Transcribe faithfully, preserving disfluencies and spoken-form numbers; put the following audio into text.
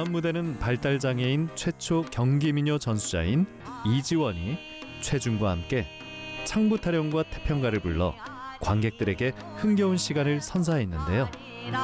다음 무대는 발달장애인 최초 경기민요 전수자인 이지원이 최준과 함께 창부 타령과 태평가를 불러 관객들에게 흥겨운 시간을 선사했는데요.